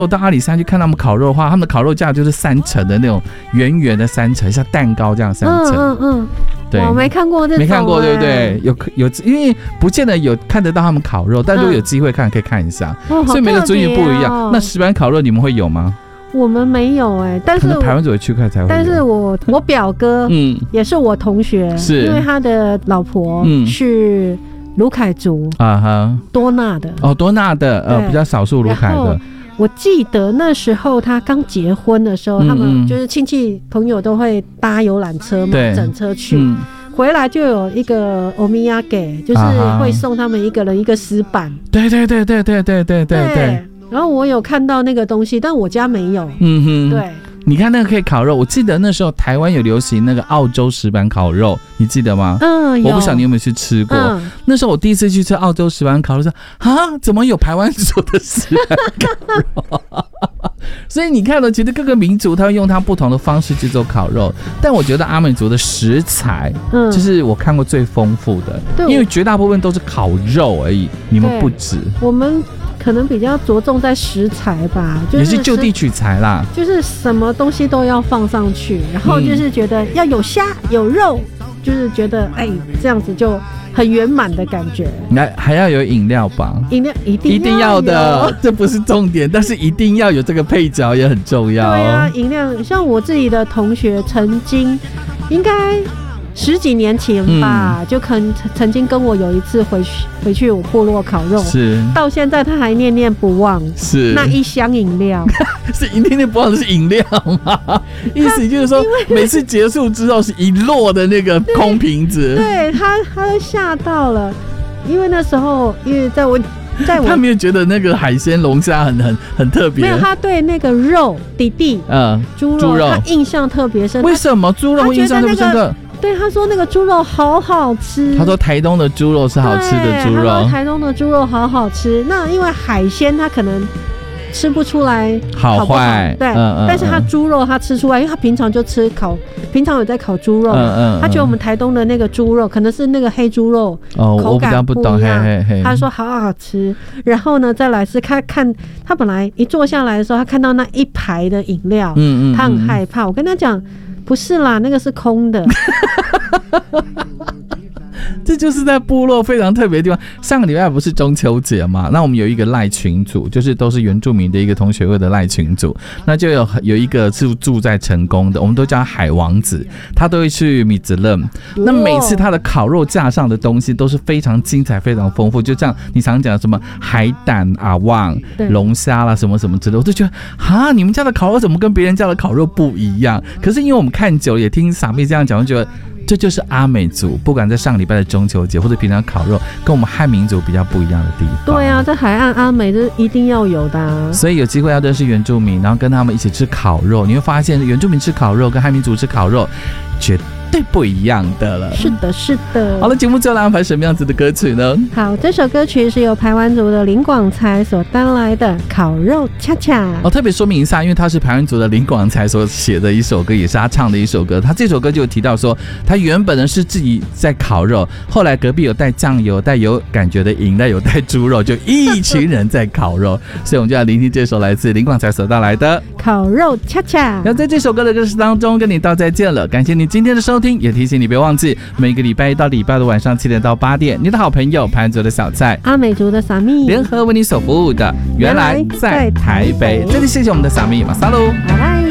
我到阿里山去看他们烤肉的话，他们的烤肉架就是3层的那种圆圆的3层，像蛋糕这样3层。对， 我没看过这种， 没看过对不对？有，因为不见得有看得到他们烤肉，但如果有机会看，可以看一下。所以每个族群不一样。那石板烤肉你们会有吗？ 我们没有但是台湾组的区块才会有。 但是我表哥也是我同学，是因为他的老婆是鲁凯族多纳的多纳的比较少数鲁凯的。 我记得那时候他刚结婚的时候，他们就是亲戚朋友都会搭游览车嘛，整车去。回来就有一个欧米亚给，就是会送他们一个人一个石板。对。然后我有看到那个东西，但我家没有。对。 你看那个可以烤肉，我记得那时候台湾有流行那个澳洲石板烤肉，你记得吗？我不晓得你有没有去吃过。那时候我第一次去吃澳洲石板烤肉，说怎么有台湾族的石板烤肉？所以你看到其实各个民族他会用他不同的方式去做烤肉，但我觉得阿美族的食材就是我看过最丰富的，因为绝大部分都是烤肉而已，你们不止。 我们可能比较着重在食材吧， 也是就地取材啦， 就是什么东西都要放上去，然后就是觉得要有虾有肉，就是觉得这样子就很圆满的感觉。 还要有饮料吧？饮料一定要的，这不是重点，但是一定要有这个配角也很重要。 对啊，饮料像我自己的同学曾经应该10几年前吧，就曾经跟我有一次回去我部落烤肉，是到现在他还念念不忘，是那一箱饮料， 是念念不忘的是饮料吗？意思就是说每次结束之后是一摞的那个空瓶子， 对他都吓到了，因为那时候因为在我他没有觉得那个海鲜龙虾很特别， 没有，他对那个肉弟弟猪肉他印象特别深。 为什么猪肉会印象特别深刻？ 对，他说那个猪肉好好吃。 他说台东的猪肉是好吃的猪肉。 台东的猪肉好好吃。那因为海鲜他可能吃不出来好不好，对，但是他猪肉他吃出来，因为他平常就平常有在烤猪肉，他觉得我们台东的那个猪肉可能是那个黑猪肉，口感不一样。他说好好吃。然后呢，再来是看他本来一坐下来的时候，他看到那一排的饮料，他很害怕。我跟他讲。不是啦，那个是空的。 这就是在部落非常特别的地方。上个礼拜不是中秋节嘛？那我们有一个赖群组，就是都是原住民的一个同学会的赖群组，那就有一个是住在成功的，我们都叫他海王子，他都会去米兹勒。那每次他的烤肉架上的东西都是非常精彩、非常丰富，就像你常讲什么海胆、阿旺、龙虾啦，什么什么之类的，我就觉得你们家的烤肉怎么跟别人家的烤肉不一样？可是因为我们看久了，也听傻妹这样讲，我觉得。这就是阿美族，不管在上礼拜的中秋节或者平常烤肉，跟我们汉民族比较不一样的地方。 对啊，在海岸阿美这一定要有的所以有机会要认识原住民，然后跟他们一起吃烤肉，你会发现原住民吃烤肉跟汉民族吃烤肉绝对不一样的了。 是的，是的。 好了，节目最后来安排什么样子的歌曲呢？ 好，这首歌曲是由排湾族的林广才所带来的《烤肉恰恰》。 特别说明一下，因为他是排湾族的林广才所写的一首歌，也是他唱的一首歌。他这首歌就有提到说，他原本呢是自己在烤肉，后来隔壁有带酱油、带有感觉的饮料、有带猪肉，就一群人在烤肉。所以我们就要聆听这首来自林广才所带来的《 烤肉恰恰》。 要在这首歌的歌词当中跟你道再见了，感谢你今天的收听，也提醒你别忘记每个礼拜一到礼拜的晚上7点到8点，你的好朋友排湾族的小菜、 阿美族的萨米联合为你所服务的原来在台北。这里谢谢我们的萨米马萨鲁， 拜拜。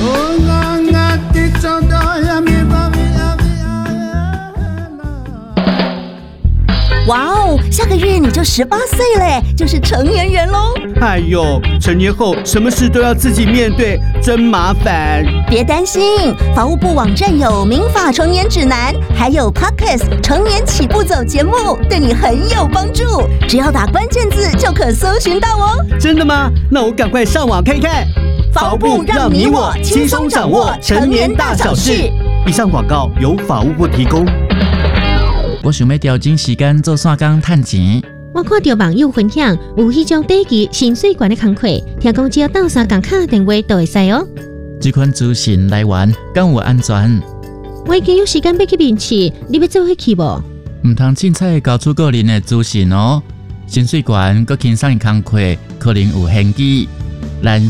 哇哦，下个月你就18岁嘞，就是成年人喽。 哎呦，成年后什么事都要自己面对，真麻烦。 别担心，法务部网站有民法成年指南，还有 Podcast 成年起步走节目，对你很有帮助。只要打关键字就可搜寻到哦。 真的吗？那我赶快上网看看。 法务部让你我轻松掌握成年大小事。 以上广告由法务部提供。 我想要调整时间做线工赚钱。 我看到网友分享有迄种短期薪水悬的工课，听讲只要斗3工打电话就会使哦。 这款资讯来源敢有安全？ 我已经有时间要去面试，你要做伙去无？ 唔通凊彩交出个人的资讯哦。薪水悬佮轻松的工课可能有限期。 咱